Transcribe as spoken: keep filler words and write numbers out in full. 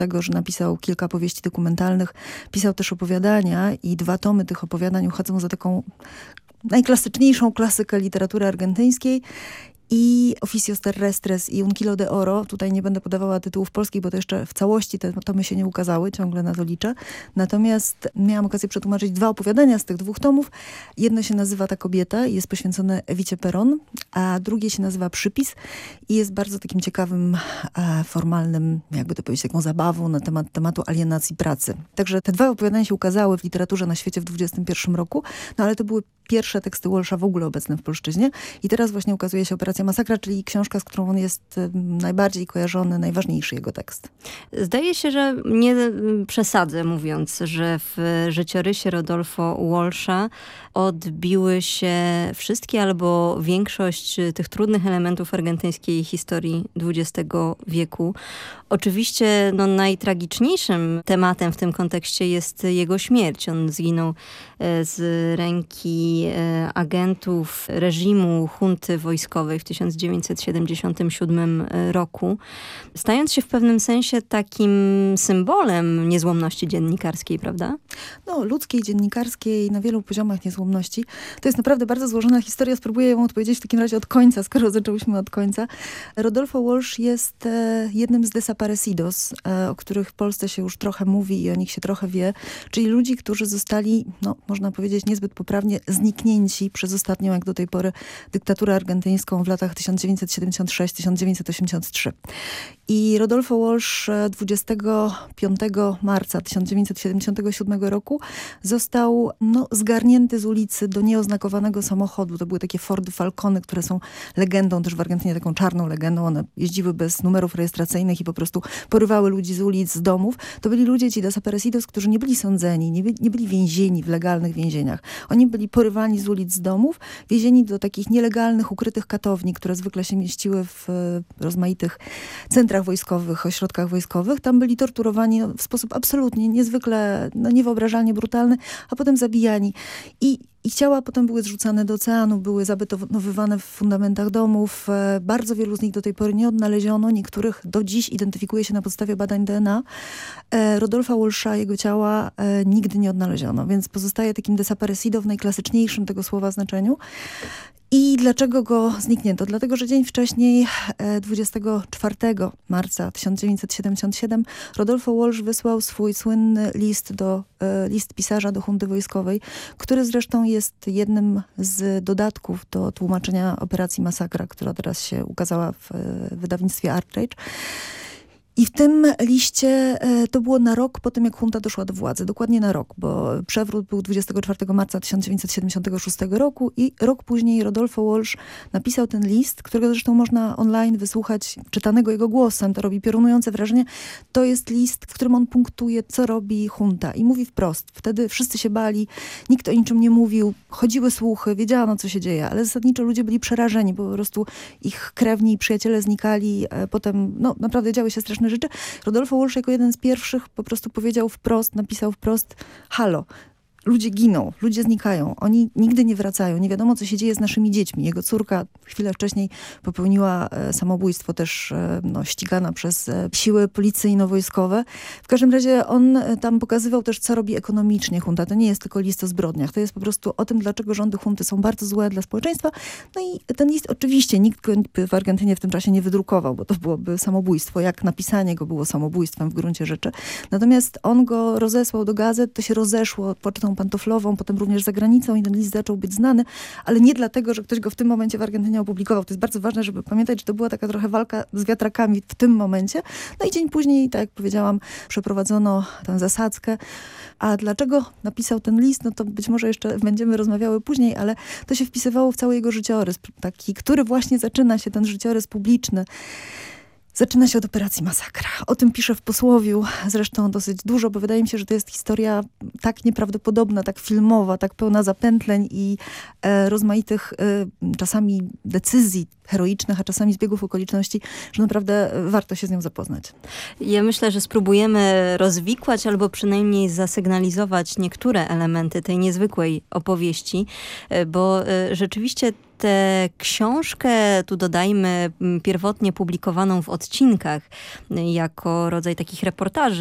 tego, że napisał kilka powieści dokumentalnych, pisał też opowiadania i dwa tomy tych opowiadań uchodzą za taką najklasyczniejszą klasykę literatury argentyńskiej. I Oficios Terrestres i Un Kilo de Oro. Tutaj nie będę podawała tytułów polskich, bo to jeszcze w całości te tomy się nie ukazały, ciągle na to liczę. Natomiast miałam okazję przetłumaczyć dwa opowiadania z tych dwóch tomów. Jedno się nazywa Ta kobieta i jest poświęcone Ewicie Peron, a drugie się nazywa Przypis i jest bardzo takim ciekawym, e, formalnym, jakby to powiedzieć, taką zabawą na temat tematu alienacji pracy. Także te dwa opowiadania się ukazały w literaturze na świecie w dwudziestym pierwszym roku, no ale to były pierwsze teksty Walsha w ogóle obecne w polszczyźnie i teraz właśnie ukazuje się Operacja Masakra, czyli książka, z którą on jest najbardziej kojarzony, najważniejszy jego tekst. Zdaje się, że nie przesadzę mówiąc, że w życiorysie Rodolfo Walsha odbiły się wszystkie albo większość tych trudnych elementów argentyńskiej historii dwudziestego wieku. Oczywiście no, najtragiczniejszym tematem w tym kontekście jest jego śmierć. On zginął z ręki agentów reżimu junty wojskowej w tysiąc dziewięćset siedemdziesiątym siódmym roku, stając się w pewnym sensie takim symbolem niezłomności dziennikarskiej, prawda? No, ludzkiej, dziennikarskiej, na wielu poziomach niezłomności. To jest naprawdę bardzo złożona historia. Spróbuję ją odpowiedzieć w takim razie od końca, skoro zaczęłyśmy od końca. Rodolfo Walsh jest e, jednym z desaparecidos, e, o których w Polsce się już trochę mówi i o nich się trochę wie, czyli ludzi, którzy zostali, no, można powiedzieć niezbyt poprawnie, zniknięci przez ostatnią, jak do tej pory, dyktaturę argentyńską w latach tysiąc dziewięćset siedemdziesiąt sześć do tysiąc dziewięćset osiemdziesiąt trzy. I Rodolfo Walsh dwudziestego piątego marca tysiąc dziewięćset siedemdziesiątego siódmego roku został no, zgarnięty z ulicy do nieoznakowanego samochodu. To były takie Fordy Falcony, które są legendą też w Argentynie, taką czarną legendą. One jeździły bez numerów rejestracyjnych i po prostu porywały ludzi z ulic, z domów. To byli ludzie, ci desaparecidos, którzy nie byli sądzeni, nie byli, nie byli więzieni w legalnych więzieniach. Oni byli porywani z ulic, z domów, wiezieni do takich nielegalnych, ukrytych katowni, które zwykle się mieściły w rozmaitych centrach wojskowych, ośrodkach wojskowych. Tam byli torturowani w sposób absolutnie niezwykle, no niewyobrażalnie brutalny, a potem zabijani. I Ich ciała potem były zrzucane do oceanu, były zabetonowywane w fundamentach domów. Bardzo wielu z nich do tej pory nie odnaleziono. Niektórych do dziś identyfikuje się na podstawie badań D N A. Rodolfa Walsha, jego ciała nigdy nie odnaleziono, więc pozostaje takim desaparecido w najklasyczniejszym tego słowa znaczeniu. I dlaczego go zniknięto? Dlatego, że dzień wcześniej, dwudziestego czwartego marca tysiąc dziewięćset siedemdziesiątego siódmego, Rodolfo Walsh wysłał swój słynny list, do, list pisarza do junty wojskowej, który zresztą jest jednym z dodatków do tłumaczenia Operacji Masakra, która teraz się ukazała w wydawnictwie Artrage. I w tym liście to było na rok po tym, jak junta doszła do władzy. Dokładnie na rok, bo przewrót był dwudziestego czwartego marca tysiąc dziewięćset siedemdziesiątego szóstego roku i rok później Rodolfo Walsh napisał ten list, którego zresztą można online wysłuchać, czytanego jego głosem. To robi piorunujące wrażenie. To jest list, w którym on punktuje, co robi junta i mówi wprost. Wtedy wszyscy się bali, nikt o niczym nie mówił, chodziły słuchy, wiedziano, co się dzieje, ale zasadniczo ludzie byli przerażeni, bo po prostu ich krewni i przyjaciele znikali. Potem, no naprawdę działy się straszne rzeczy. Rodolfo Walsh jako jeden z pierwszych po prostu powiedział wprost, napisał wprost: halo, ludzie giną, ludzie znikają, oni nigdy nie wracają, nie wiadomo, co się dzieje z naszymi dziećmi. Jego córka chwilę wcześniej popełniła e, samobójstwo, też e, no, ścigana przez e, siły policyjno-wojskowe. W każdym razie on e, tam pokazywał też, co robi ekonomicznie junta. To nie jest tylko list o zbrodniach, to jest po prostu o tym, dlaczego rządy junty są bardzo złe dla społeczeństwa. No i ten list oczywiście nikt go w Argentynie w tym czasie nie wydrukował, bo to byłoby samobójstwo, jak napisanie go było samobójstwem w gruncie rzeczy. Natomiast on go rozesłał do gazet, to się rozeszło pocztą pantoflową, potem również za granicą i ten list zaczął być znany, ale nie dlatego, że ktoś go w tym momencie w Argentynie opublikował. To jest bardzo ważne, żeby pamiętać, że to była taka trochę walka z wiatrakami w tym momencie. No i dzień później, tak jak powiedziałam, przeprowadzono tę zasadzkę. A dlaczego napisał ten list? No to być może jeszcze będziemy rozmawiały później, ale to się wpisywało w cały jego życiorys, taki, który właśnie zaczyna się, ten życiorys publiczny. Zaczyna się od Operacji Masakra. O tym piszę w posłowiu zresztą dosyć dużo, bo wydaje mi się, że to jest historia tak nieprawdopodobna, tak filmowa, tak pełna zapętleń i e, rozmaitych e, czasami decyzji heroicznych, a czasami zbiegów okoliczności, że naprawdę warto się z nią zapoznać. Ja myślę, że spróbujemy rozwikłać albo przynajmniej zasygnalizować niektóre elementy tej niezwykłej opowieści, bo rzeczywiście tę książkę, tu dodajmy, pierwotnie publikowaną w odcinkach, jako rodzaj takich reportaży,